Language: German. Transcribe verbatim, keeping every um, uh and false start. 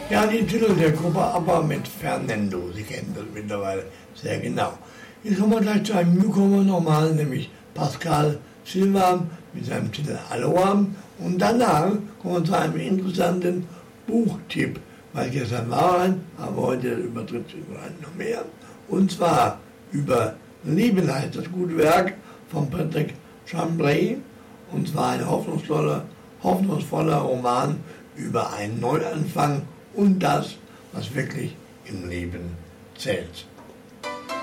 Ja, die Titel der Gruppe ABBA mit Fernando, Sie kennen das mittlerweile sehr genau. Jetzt kommen wir gleich zu einem Newcomer nochmal, nämlich Pascal Silva mit seinem Titel Aloha. Und danach kommen wir zu einem interessanten Buchtipp, weil gestern war ein, aber heute übertritt sich noch mehr. Und zwar über Lieben heißt das gute Werk von Patrick Chambray. Und zwar ein hoffnungsvoller, hoffnungsvoller Roman über einen Neuanfang und das, was wirklich im Leben zählt.